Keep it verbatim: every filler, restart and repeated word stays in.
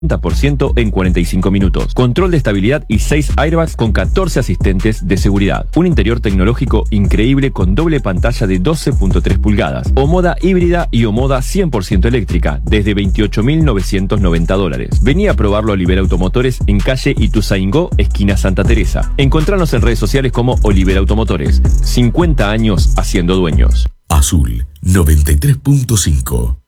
por ciento en cuarenta y cinco minutos. Control de estabilidad y seis airbags con catorce asistentes de seguridad. Un interior tecnológico increíble con doble pantalla de doce punto tres pulgadas. O moda híbrida y o moda cien por ciento eléctrica desde veintiocho mil novecientos noventa dólares. Vení a probarlo a Olivera Automotores en calle Ituzaingó, esquina Santa Teresa. Encontranos en redes sociales como Olivera Automotores. cincuenta años haciendo dueños. Azul noventa y tres punto cinco.